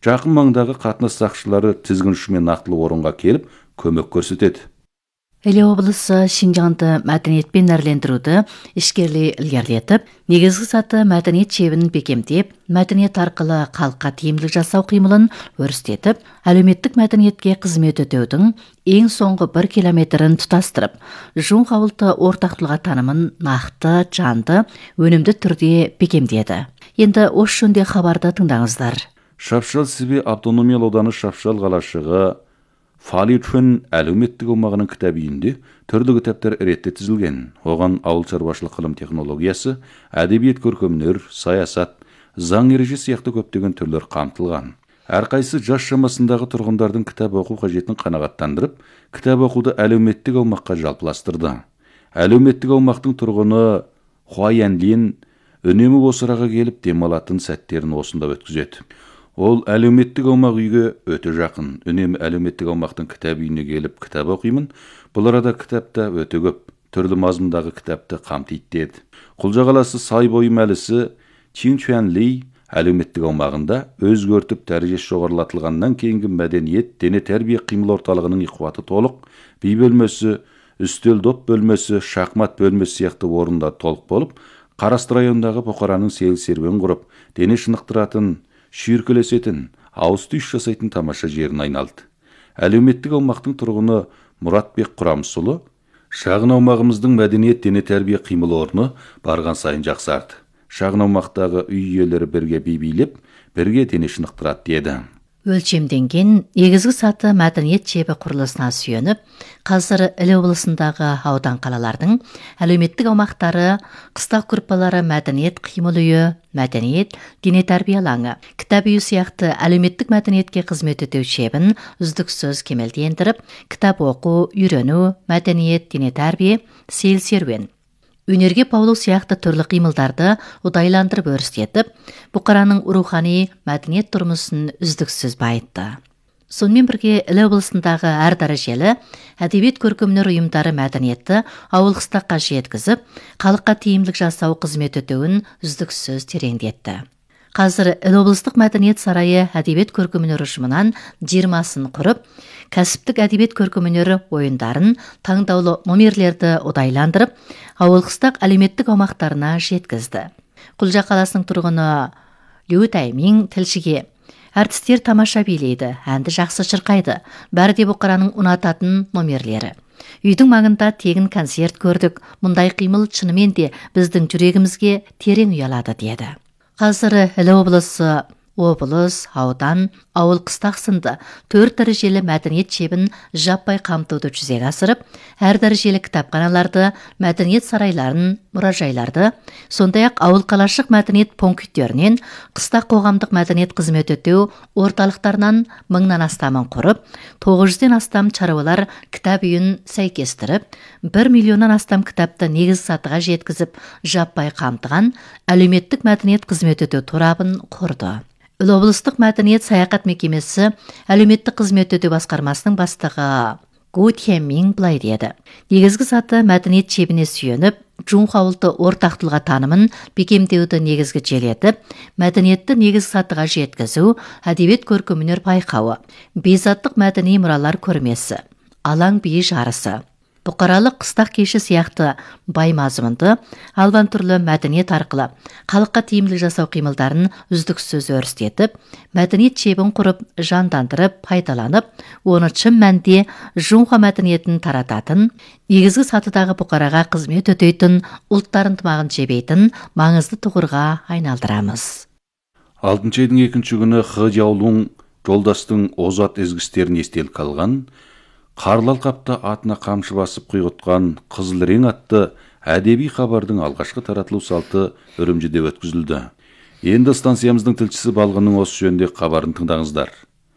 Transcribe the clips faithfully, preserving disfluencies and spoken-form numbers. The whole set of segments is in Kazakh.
Жақын маңдағы қатынас сақшылары тізгін ұшымен нақтылы орынға келіп, көмек көрсетеді. Іле облысы Шинжаңды мәдениетпен әрлендіруді ішкерлей ілгерілетіп, негізгі саты мәдениет шебін бекемдеп, мәдениет арқылы халыққа тиімділік жасау қимылын өрістетіп, әлеуметтік мәдениетке қызмет өтеудің ең соңғы бір километрін тұтастырып, Жун ауылты ортақтылға танымын нақты, жанды, өнімді түрде бекемдеді. Енді осы жөнде хабарды тыңдаңыздар. Шапшал Сібе автономиялы ауданы Шапшал қалашығы Фалитшын әлеуметтік аумағының кітап үйінде түрлі кітаптар ретте тізілген. Оған ауыл шаруашылық ғылым технологиясы, әдебиет көркемөнер, саясат, заң ереже сияқты көптеген түрлер қамтылған. Әрқайсы жас шамасындағы тұрғындардың кітап оқу қажетін қанағаттандырып, кітап оқуды әлеуметтік аумаққа жалпыластырды. Әлеуметтік аумақтың тұрғыны Хуаянлин үнемі осыраға келіп демалатын сәттерін осында өткізеді. Ол әлеуметтік аумақ үйге өте жақын. Үнемі әлеуметтік аумақтың кітап үйіне келіп кітап оқимын. Бұл арада кітапта өте көп. Түрлі мазмұндағы кітапты қамтиды деді. Құлжа қаласы сай бойы мәлісі Чинчуанли әлеуметтік аумағында өзгертіп дәрежесі жоғарылатылғаннан кейінгі мәдениет, дене тәрбие қимыл орталығының иқуаты толық, би бөлмесі, үстел доп бөлмесі, шахмат бөлмесі сияқты орында толық болып, Қарасты районындағы бұқараның сейіл-серуен құрып, дене шынықтыратын, шүйіркелесетін, ауыз түйіс жасайтын тамаша жерін айналды. Әлеуметтік аумақтың тұрғыны Мұратбек Құрамсұлы, шағын аумағымыздың мәдениет, дене тәрбие қимыл орны барған сайын жақсарды. Шағын аумақтағы үй иелері бірге би билеп, бірге дене шынықтырады деді. Өлшемденген негізгі саты мәдениет шебі құрылысына сүйеніп, қазір Іле облысындағы аудан қалалардың әлеуметтік аумақтары, қыстақ группалары мәдениет қимыл үйі, мәдениет, дене тәрбие алаңы, кітап үйі сияқты әлеуметтік мәдениетке қызмет ету шебін үздіксіз кемелдендіріп, кітап оқу, үйрену, мәдениет, дене тәрбие, сейіл-серуен, өнерге баулу сияқты түрлі қимылдарды ұдайландырып өрістетіп, бұқараның рухани мәдениет тұрмысын үздіксіз байытты. Сонымен бірге Іле облысындағы әр дәрежелі әдебиет көркемөнер ұйымдары мәдениетті ауыл қыстаққа жеткізіп, халыққа тиімділік жасау қызмет өтеуін үздіксіз тереңдетті. Қазір Іле облыстық мәдениет сарайы әдебиет көркемөнер ұжымынан жиырмасын құрып, кәсіптік әдебиет көркемөнер ойындарын, таңдаулы номерлерді ұдайландырып, ауыл қыстақ әлеуметтік аумақтарына жеткізді. Құлжа қаласының тұрғыны Лю Таймин тілшіге: әртістер тамаша билейді, әнді жақсы шырқайды, бәрі де бұқараның ұнататын номерлері. Үйдің маңында тегін концерт көрдік, мұндай қимыл шынымен де біздің жүрегімізге терең ұялады деді. Қазір Іле облысы, облыс, аудан, ауыл қыстақ сынды төрт дәрежелі мәдениет шебін жаппай қамтуды жүзеге асырып, әр дәрежелі кітапханаларды, мәдениет сарайларын, мұражайларды, сондай-ақ ауыл қалашық мәдениет пункттерінен қыстақ қоғамдық мәдениет қызмет өтеу орталықтарынан мыңнан астамын құрып, тоғыз жүзден астам шаруалар кітап үйін сәйкестіріп, бір миллионнан астам кітапты негізгі сатыға жеткізіп, жаппай қамтыған әлеуметтік мәдениет қызмет өтеу торабын құрды. Іле облыстық мәдениет саяхат мекемесі әлеуметтік қызмет өтеу басқармасының бастығы Гу Тянмин былай деді: негізгі саты мәдениет шебіне сүйеніп, Жун ауылты ортақтылға танымын бекемдеуді негізгі желетіп, мәдениетті негізгі сатыға жеткізу, әдебиет көркемөнер байқауы, бейзаттық мәдени мұралар көрмесі, алаң би жарысы, бұқаралық қыстақ кеші сияқты бай мазмұнды, алуан түрлі мәдениет арқылы халыққа тиімділік жасау қимылдарын үздіксіз өрістетіп, мәдениет шебін құрып, жандандырып, пайдаланып, оны шын мәнде Жунға мәдениетін тарататын, негізгі сатыдағы бұқараға қызмет өтейтін, ұлттар ынтымағын жебейтін маңызды тұғырға айналдырамыз. алтыншы айдың екінші күні Хыжаулың жолдастың озат ізгістерін естелік қалған, қарлы алқапта атына қамшы басып құйғытқан қызыл рең атты әдеби хабардың алғашқы таратылу салты Үрімжіде өткізілді. Енді станциямыздың тілшісі Балғынның осы жөнінде хабарын тыңдаңыздар.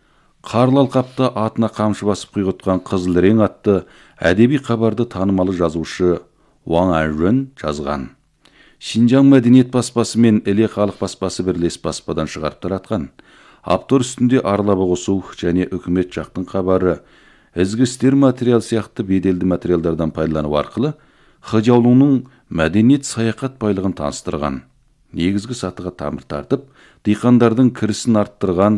Қарлы алқапта атына қамшы басып құйғытқан қызыл рең атты әдеби хабарды танымалы жазушы Уаң Айжөн жазған. Шинжаң мәдениет баспасы мен Іле халық баспасы бірлес баспадан шығарып таратқан. Автор үстінде арлабы қосу және үкімет жақтың хабары, ізгі істер материал сияқты беделді материалдардан пайдалану арқылы Хыжаулыңның мәдениет саяхат байлығын таныстырған. Негізгі сатыға тамыр тартып, диқандардың кірісін арттырған